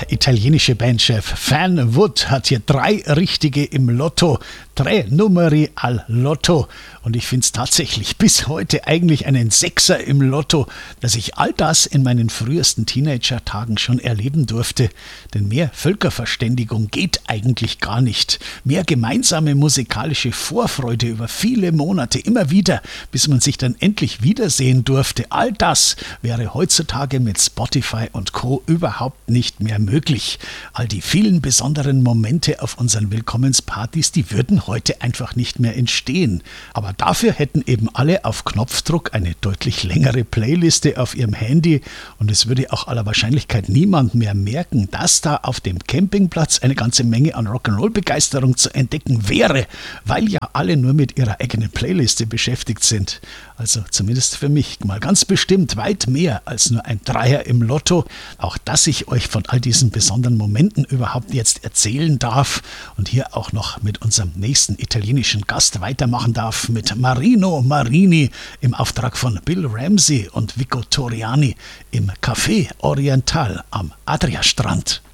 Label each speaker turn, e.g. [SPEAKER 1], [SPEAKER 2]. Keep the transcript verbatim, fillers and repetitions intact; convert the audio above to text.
[SPEAKER 1] Der italienische Bandchef Van Wood hat hier drei Richtige im Lotto. Tre numeri al Lotto. Und ich finde es tatsächlich bis heute eigentlich einen Sechser im Lotto, dass ich all das in meinen frühesten Teenager-Tagen schon erleben durfte. Denn mehr Völkerverständigung geht eigentlich gar nicht. Mehr gemeinsame musikalische Vorfreude über viele Monate immer wieder, bis man sich dann endlich wiedersehen durfte. All das wäre heutzutage mit Spotify und Co. überhaupt nicht mehr möglich. All die vielen besonderen Momente auf unseren Willkommenspartys, die würden heute einfach nicht mehr entstehen. Aber dafür hätten eben alle auf Knopfdruck eine deutlich längere Playliste auf ihrem Handy und es würde auch aller Wahrscheinlichkeit niemand mehr merken, dass da auf dem Campingplatz eine ganze Menge an Rock'n'Roll-Begeisterung zu entdecken wäre, weil ja alle nur mit ihrer eigenen Playliste beschäftigt sind. Also zumindest für mich mal ganz bestimmt weit mehr als nur ein Dreier im Lotto. Auch dass ich euch von all diesen besonderen Momenten überhaupt jetzt erzählen darf und hier auch noch mit unserem nächsten italienischen Gast weitermachen darf, mit Marino Marini im Auftrag von Bill Ramsey und Vico Torriani im Café Oriental am Adriastrand.